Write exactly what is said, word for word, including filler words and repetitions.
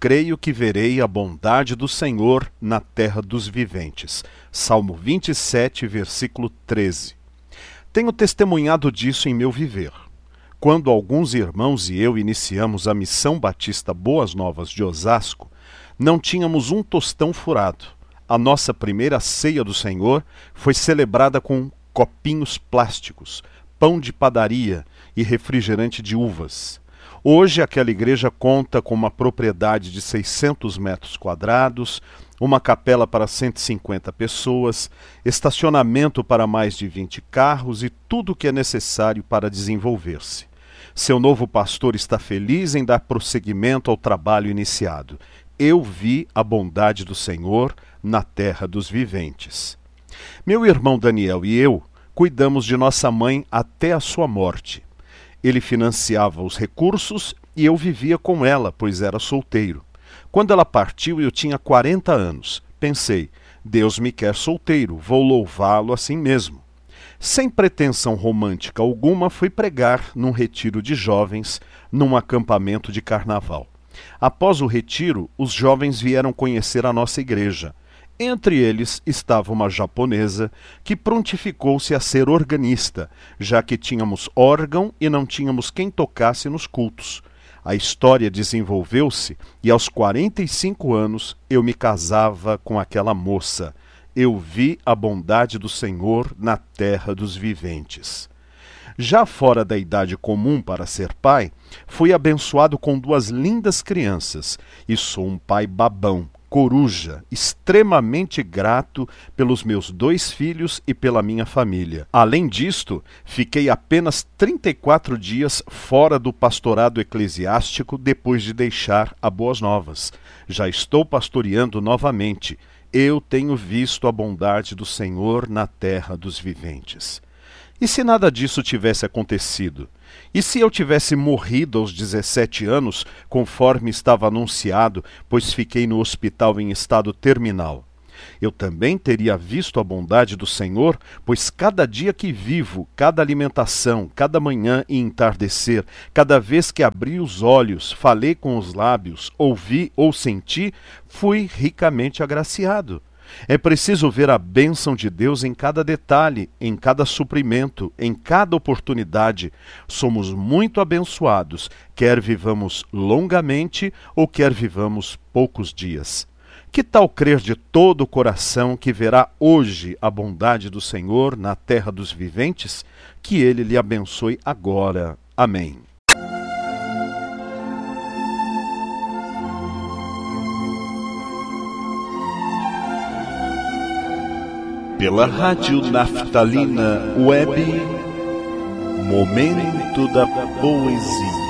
creio que verei a bondade do Senhor na terra dos viventes. Salmo vinte e sete, versículo treze. Tenho testemunhado disso em meu viver. Quando alguns irmãos e eu iniciamos a Missão Batista Boas Novas de Osasco, não tínhamos um tostão furado. A nossa primeira ceia do Senhor foi celebrada com copinhos plásticos, pão de padaria e refrigerante de uvas. Hoje aquela igreja conta com uma propriedade de seiscentos metros quadrados, uma capela para cento e cinquenta pessoas, estacionamento para mais de vinte carros e tudo o que é necessário para desenvolver-se. Seu novo pastor está feliz em dar prosseguimento ao trabalho iniciado. Eu vi a bondade do Senhor na terra dos viventes. Meu irmão Daniel e eu cuidamos de nossa mãe até a sua morte. Ele financiava os recursos e eu vivia com ela, pois era solteiro. Quando ela partiu, eu tinha quarenta anos. Pensei, Deus me quer solteiro, vou louvá-lo assim mesmo. Sem pretensão romântica alguma, fui pregar num retiro de jovens, num acampamento de carnaval. Após o retiro, os jovens vieram conhecer a nossa igreja. Entre eles estava uma japonesa que prontificou-se a ser organista, já que tínhamos órgão e não tínhamos quem tocasse nos cultos. A história desenvolveu-se e aos quarenta e cinco anos eu me casava com aquela moça. Eu vi a bondade do Senhor na terra dos viventes. Já fora da idade comum para ser pai, fui abençoado com duas lindas crianças e sou um pai babão, coruja, extremamente grato pelos meus dois filhos e pela minha família. Além disto, fiquei apenas trinta e quatro dias fora do pastorado eclesiástico depois de deixar a Boas Novas. Já estou pastoreando novamente. Eu tenho visto a bondade do Senhor na terra dos viventes. E se nada disso tivesse acontecido? E se eu tivesse morrido aos dezessete anos, conforme estava anunciado, pois fiquei no hospital em estado terminal? Eu também teria visto a bondade do Senhor, pois cada dia que vivo, cada alimentação, cada manhã e entardecer, cada vez que abri os olhos, falei com os lábios, ouvi ou senti, fui ricamente agraciado. É preciso ver a bênção de Deus em cada detalhe, em cada suprimento, em cada oportunidade. Somos muito abençoados, quer vivamos longamente ou quer vivamos poucos dias. Que tal crer de todo o coração que verá hoje a bondade do Senhor na terra dos viventes? Que Ele lhe abençoe agora. Amém. Pela Rádio Naftalina Web, Momento da Poesia.